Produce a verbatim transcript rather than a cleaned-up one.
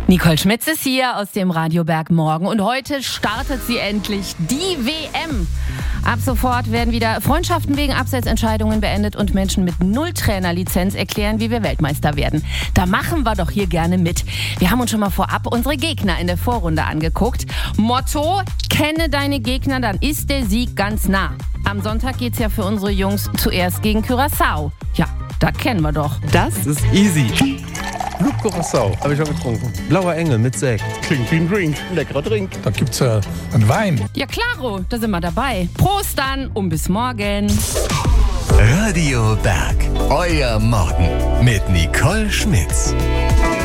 Nicole Schmitz ist hier aus dem Radio Bergmorgen und heute startet sie endlich, die W M. Ab sofort werden wieder Freundschaften wegen Abseitsentscheidungen beendet und Menschen mit Null-Trainer-Lizenz erklären, wie wir Weltmeister werden. Da machen wir doch hier gerne mit. Wir haben uns schon mal vorab unsere Gegner in der Vorrunde angeguckt. Motto: Kenne deine Gegner, dann ist der Sieg ganz nah. Am Sonntag geht's ja für unsere Jungs zuerst gegen Curaçao. Ja, da kennen wir doch. Das ist easy. Club Curaçao, habe ich schon getrunken. Blauer Engel mit Sekt. Klingt wie ein Drink. Leckerer Drink. Da gibt's ja einen Wein. Ja klaro, da sind wir dabei. Prost dann und bis morgen. Radio Berg, euer Morgen mit Nicole Schmitz.